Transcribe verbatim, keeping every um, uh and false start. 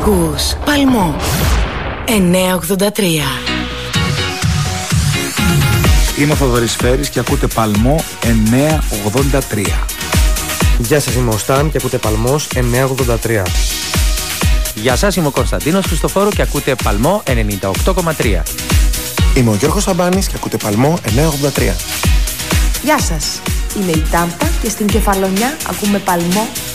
Ακούς Παλμό εννιακόσια ογδόντα τρία. Είμαι ο Θοδωρής Φέρης και ακούτε Παλμό εννιακόσια ογδόντα τρία. Γεια σας, είμαι ο Σταν και ακούτε Παλμός εννιακόσια ογδόντα τρία. Γεια σας, είμαι ο Κωνσταντίνος Χριστοφόρου και ακούτε Παλμό ενενήντα οκτώ κόμμα τρία. Είμαι ο Γιώργος Σαμπάνης και ακούτε Παλμό εννιακόσια ογδόντα τρία. Γεια σας, είμαι η Τάμπτα και στην Κεφαλονιά ακούμε Παλμό